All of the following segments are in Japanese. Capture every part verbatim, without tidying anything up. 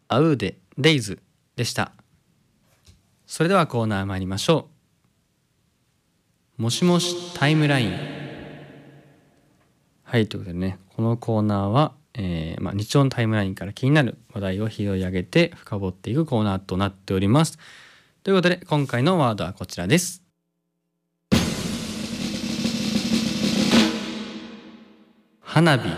アウーデデイズでした。それではコーナー参りましょう。もしもしタイムライン。はい、ということでね、このコーナーは、えーまあ、日常のタイムラインから気になる話題を拾い上げて深掘っていくコーナーとなっております。ということで今回のワードはこちらです。花火。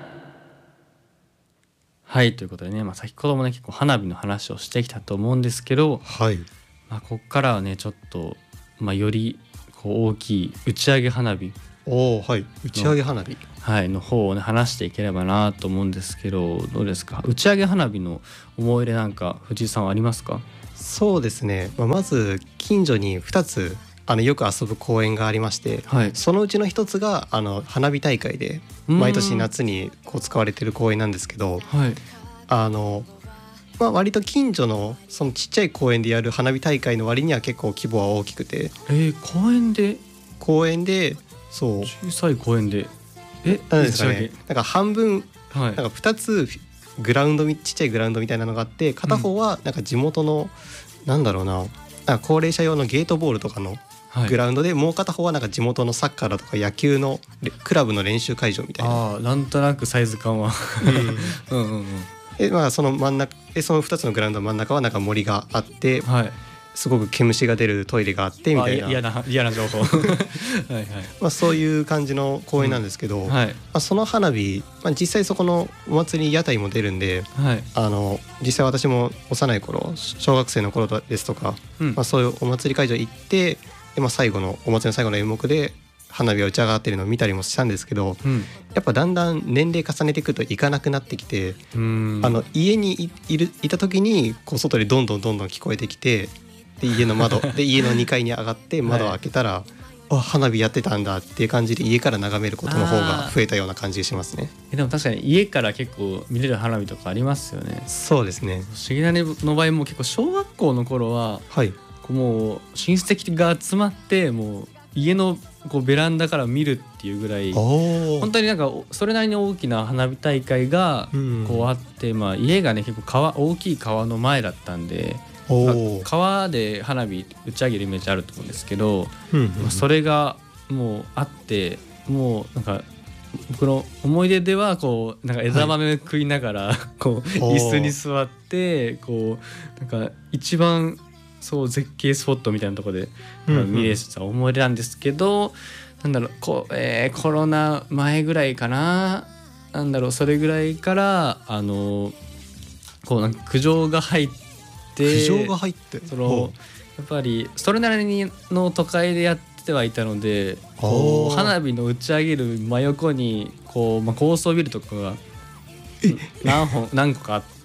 はい、ということでね、まあ、先ほどもね結構花火の話をしてきたと思うんですけど、 はい、 まあ、ここからはねちょっと、まあ、よりこう大きい打ち上げ花火おー、はい、打ち上げ花火、 はい、の方をね話していければなと思うんですけど、どうですか、打ち上げ花火の思い出なんか藤井さんはありますか？ そうですね、まあ、まず近所にふたつあのよく遊ぶ公園がありまして、 はい、 そのうちのひとつがあの花火大会で毎年夏にこう使われている公園なんですけど、 はい、 あの、まあ、割と近所のそのちっちゃい公園でやる花火大会の割には結構規模は大きくて、 えー、公園で公園でそう小さい公園でえなんですかね、なんか半分、 はい、 なんかふたつグラウンドちっちゃいグラウンドみたいなのがあって、片方はなんか地元の、うん、なんだろうな、なんか高齢者用のゲートボールとかのグラウンドで、はい、もう片方はなんか地元のサッカーだとか野球のクラブの練習会場みたいな。 ああ、なんとなくサイズ感はうんうんうんうん。 で、まあ、その真ん中でそのふたつのグラウンドの真ん中はなんか森があって、 はい、 すごく毛虫が出るトイレがあってみたいな、 嫌な嫌な情報はい、はい、 まあ、そういう感じの公園なんですけど、 うん、はい、 まあ、その花火、まあ、実際そこのお祭りに屋台も出るんで、はい、あの実際私も幼い頃小学生の頃ですとか、うん、まあ、そういうお祭り会場行ってで、まあ、最後のお祭りの最後の演目で花火が打ち上がってるのを見たりもしたんですけど、うん、やっぱだんだん年齢重ねていくと行かなくなってきて、うん、あの家に い, い, るいた時にこう外でどんどんどんどん聞こえてきて、で家の窓で家のにかいに上がって窓を開けたら、はい、あ、花火やってたんだっていう感じで家から眺めることの方が増えたような感じがしますね。 えでも確かに家から結構見れる花火とかありますよね。 そうですね。 不思議なねの場合も結構小学校の頃は、はい、こうもう親戚が集まってもう家のこうベランダから見るっていうぐらい本当になんかそれなりに大きな花火大会がこうあって、うん、まあ、家がね結構川大きい川の前だったんで、川で花火打ち上げるイメージあると思うんですけど、うんうんうん、まあ、それがもうあってもうなんか僕の思い出ではこうなんか枝豆食いながら、はい、こう椅子に座ってこうなんか一番そう絶景スポットみたいなところで見れてた思い出なんですけど、うんうん、なんだろうこう、えー、コロナ前ぐらいかな、なんだろうそれぐらいからあのこうなんか苦情が入って苦情が入ってそのやっぱりそれなりにの都会でやってはいたので、こう花火の打ち上げる真横にこう、まあ、高層ビルとかが何本何個かあって、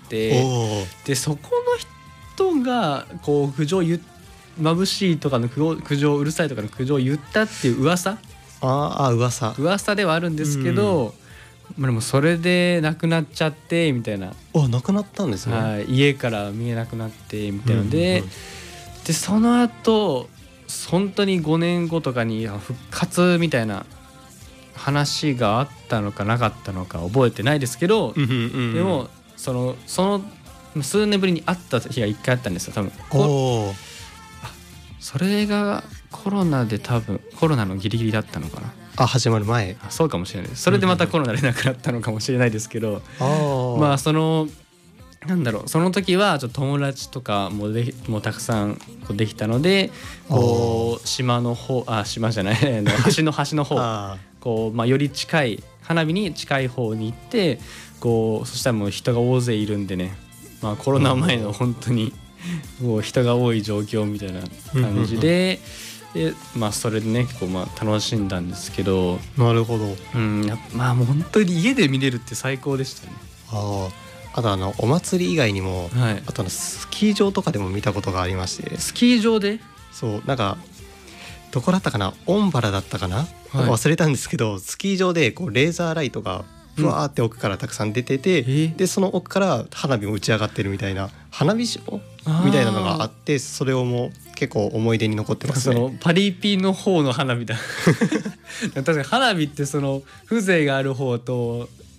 でそこの人がこう苦情言眩しいとかの苦情うるさいとかの苦情を言ったっていう噂ああ噂噂ではあるんですけど、まあ、でもそれで亡くなっちゃってみたいな。 あ、亡くなったんですね。 はい、家から見えなくなってみたいなので、うんうん、でその後本当にごねんごとかに復活みたいな話があったのかなかったのか覚えてないですけど、うんうんうん、でもそのその数年ぶりに会った日がいっかいあったんですよ多分。おあそれがコロナで多分コロナのギリギリだったのかな。 あ、始まる前。 あ、そうかもしれない。それでまたコロナで亡くなったのかもしれないですけど、うんうん、まあそのなんだろうその時はちょっと友達とかもでもうたくさんこうできたので、こう島の方あ島じゃない橋の端の方こう、まあ、より近い花火に近い方に行ってこうそしたらもう人が大勢いるんでね、まあ、コロナ前の本当にもう人が多い状況みたいな感じで、でまあそれでねこうまあ楽しんだんですけど。 なるほど。 うん、まあもう本当に家で見れるって最高でしたね。 ああとあのお祭り以外にも、はい、あとのスキー場とかでも見たことがありまして。 スキー場で？ そうなんかどこだったかな、オンバラだったかな、はい、忘れたんですけどスキー場でこうレーザーライトがふわーって奥からたくさん出てて、うん、でその奥から花火も打ち上がってるみたいな花火ショーみたいなのがあって、それをもう結構思い出に残ってますね。 そのパリピの方の花火だ確かに花火ってその風情がある方と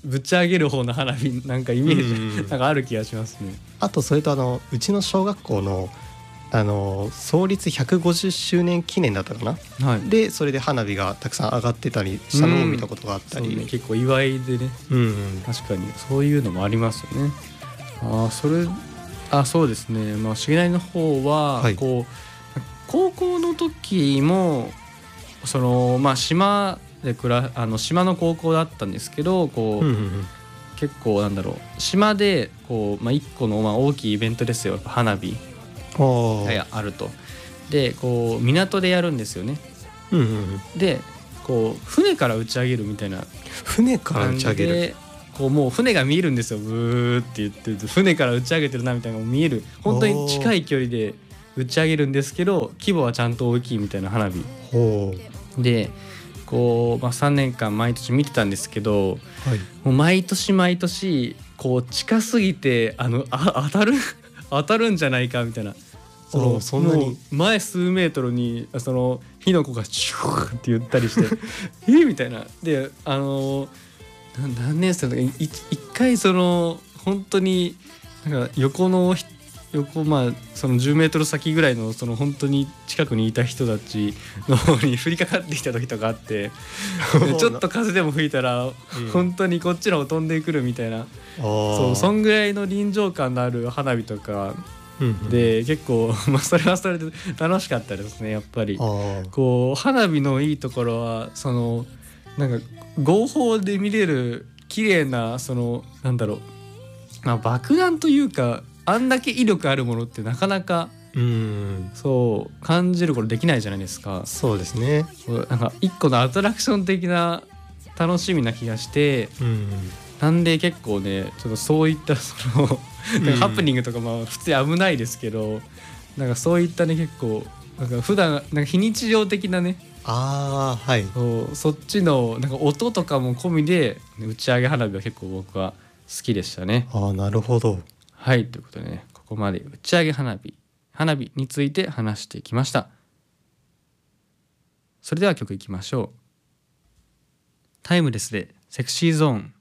ぶち上げる方の花火なんかイメージなんかある気がしますね。 あとそれとあのうちの小学校のあの創立ひゃくごじゅっしゅうねん記念だったかな、はい、でそれで花火がたくさん上がってたりしたのを見たことがあったり、 ね、結構祝いでね、うんうん、確かにそういうのもありますよね。あそれあそうですね、まあ、しげないの方は、はい、こう高校の時もその、まあ、島で暮らあの島の高校だったんですけどこう、うんうんうん、結構なんだろう島でこう、まあ、いっこのまあ大きいイベントですよ花火があると。でこう港でやるんですよね、うんうんうん、でこう船から打ち上げるみたいな船から打ち上げるこうもう船が見えるんですよ。ブーって言ってると船から打ち上げてるなみたいなのが見える本当に近い距離で打ち上げるんですけど規模はちゃんと大きいみたいな花火でこう、まあ、さんねんかん毎年見てたんですけど、はい、もう毎年毎年こう近すぎてあのあ当たる当たるんじゃないかみたいなそのそんなに前数メートルにその火の粉がシューって言ったりしてえみたいなであの何年生の時一回その本当になんか横の横まあそのじゅうメートル先ぐらいのその本当に近くにいた人たちの方に降りかかってきた時とかあってちょっと風でも吹いたら本当にこっちの方飛んでくるみたいな、うん、そうそんぐらいの臨場感のある花火とかで結構まあそれはそれで楽しかったですねやっぱり。こう花火のいいところはそのなんか合法で見れる綺麗なそのなんだろう、まあ、爆弾というかあんだけ威力あるものってなかなかうんそう感じることできないじゃないですか。 そうですね。 なんか一個のアトラクション的な楽しみな気がして、うんなんで結構ねちょっとそういったそのなんかハプニングとかまあ普通に危ないですけどなんかそういったね結構なんか普段なんか非日常的なねあはい、 そうそっちのなんか音とかも込みで打ち上げ花火は結構僕は好きでしたね。 あなるほど。 はいということでねここまで打ち上げ花火花火について話してきました。それでは曲いきましょう。タイムレスでセクシーゾーン。